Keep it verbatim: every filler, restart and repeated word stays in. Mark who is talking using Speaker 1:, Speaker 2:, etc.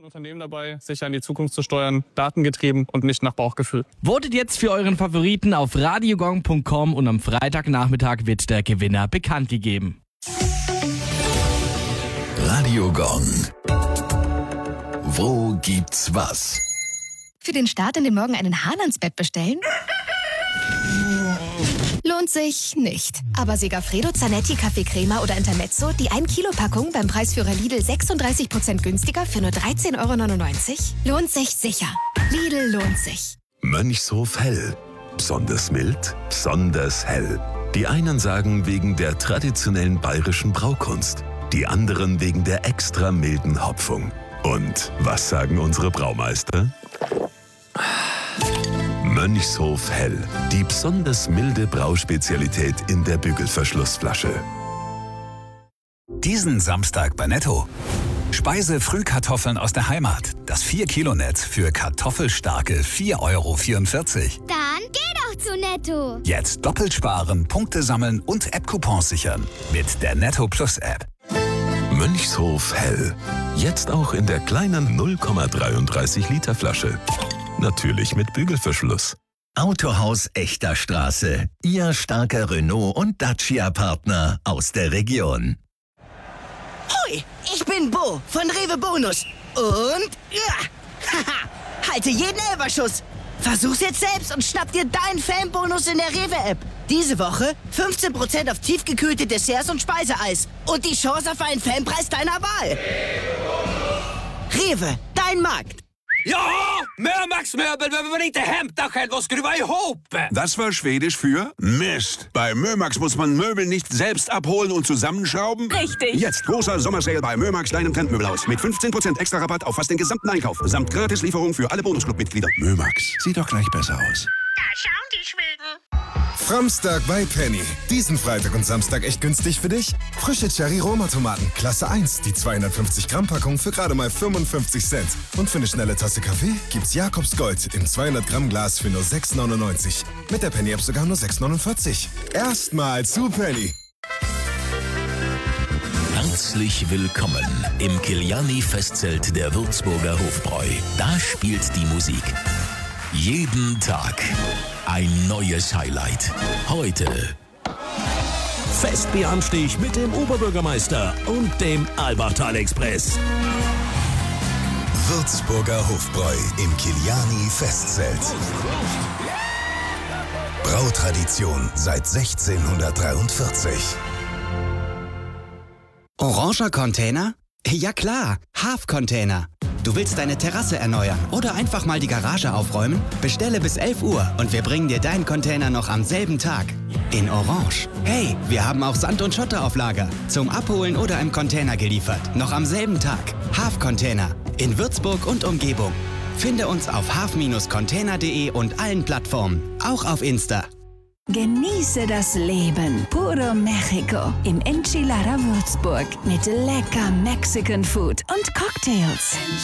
Speaker 1: Unternehmen dabei, sicher in die Zukunft zu steuern, datengetrieben und nicht nach Bauchgefühl.
Speaker 2: Votet jetzt für euren Favoriten auf radiogong punkt com und am Freitagnachmittag wird der Gewinner bekannt gegeben.
Speaker 3: Radio Gong. Wo gibt's was?
Speaker 4: Für den Start in den Morgen einen Hahn ans Bett bestellen? Lohnt sich nicht. Aber Segafredo, Zanetti, Kaffee Crema oder Intermezzo, die ein Kilo Packung beim Preisführer Lidl sechsunddreißig Prozent günstiger für nur dreizehn Euro neunundneunzig? Lohnt sich sicher. Lidl lohnt sich.
Speaker 3: Mönchshof Hell. Besonders mild, besonders hell. Die einen sagen wegen der traditionellen bayerischen Braukunst, die anderen wegen der extra milden Hopfung. Und was sagen unsere Braumeister? Mönchshof Hell, die besonders milde Brauspezialität in der Bügelverschlussflasche.
Speaker 5: Diesen Samstag bei Netto. Speise-Frühkartoffeln aus der Heimat. Das vier Kilo Netz für kartoffelstarke vier Euro vierundvierzig.
Speaker 6: Dann geh doch zu Netto.
Speaker 5: Jetzt doppelt sparen, Punkte sammeln und App-Coupons sichern. Mit der Netto Plus App.
Speaker 3: Mönchshof Hell. Jetzt auch in der kleinen null Komma dreiunddreißig Liter Flasche. Natürlich mit Bügelverschluss.
Speaker 7: Autohaus Echter Straße. Ihr starker Renault- und Dacia-Partner aus der Region.
Speaker 8: Hoi, ich bin Bo von Rewe Bonus. Und ja, haha, halte jeden Elferschuss. Versuch's jetzt selbst und schnapp dir deinen Fanbonus in der Rewe-App. Diese Woche fünfzehn Prozent auf tiefgekühlte Desserts und Speiseeis. Und die Chance auf einen Fanpreis deiner Wahl. Rewe, dein Markt.
Speaker 9: Ja, Mömax-Möbel behöver man inte hämta själv och skruva ihop.
Speaker 10: Das war Schwedisch für Mist. Bei Mömax muss man Möbel nicht selbst abholen und zusammenschrauben.
Speaker 11: Richtig.
Speaker 10: Jetzt großer Sommersale bei Mömax, deinem Trendmöbelhaus. Mit fünfzehn Prozent extra Rabatt auf fast den gesamten Einkauf. Samt Gratislieferung für alle Bonusclub-Mitglieder. Mömax, sieht doch gleich besser aus.
Speaker 6: Da schauen die Schweden.
Speaker 12: Framstag bei Penny. Diesen Freitag und Samstag echt günstig für dich? Frische Cherry-Roma-Tomaten, Klasse eins, die zweihundertfünfzig Gramm Packung für gerade mal fünfundfünfzig Cent. Und für eine schnelle Tasse Kaffee gibt's Jakobs Gold im zweihundert Gramm Glas für nur sechs neunundneunzig. Mit der Penny-App sogar nur sechs neunundvierzig. Erstmal zu Penny.
Speaker 3: Herzlich willkommen im Kiliani-Festzelt der Würzburger Hofbräu. Da spielt die Musik. Jeden Tag ein neues Highlight. Heute Festbieranstich mit dem Oberbürgermeister und dem Albertal-Express.
Speaker 7: Würzburger Hofbräu im Kiliani-Festzelt. Brautradition seit sechzehnhundertdreiundvierzig.
Speaker 13: Oranger Container? Ja klar, Half-Container. Du willst deine Terrasse erneuern oder einfach mal die Garage aufräumen? Bestelle bis elf Uhr und wir bringen dir deinen Container noch am selben Tag. In Orange. Hey, wir haben auch Sand und Schotter auf Lager. Zum Abholen oder im Container geliefert. Noch am selben Tag. Half-Container. In Würzburg und Umgebung. Finde uns auf half Container punkt de und allen Plattformen. Auch auf Insta.
Speaker 14: Genieße das Leben. Puro Mexico im Enchilada Würzburg mit lecker Mexican Food und Cocktails.